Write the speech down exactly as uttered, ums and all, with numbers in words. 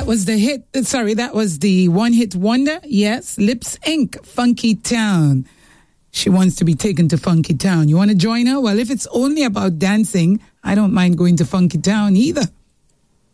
was the hit. Sorry, that was the one-hit wonder. Yes, Lips Incorporated, Funky Town. She wants to be taken to Funky Town. You want to join her? Well, if it's only about dancing, I don't mind going to Funky Town either.